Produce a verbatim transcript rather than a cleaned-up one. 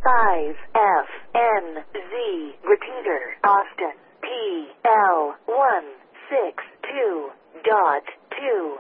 five F N Z. Repeater, Austin. P L one six two dot two.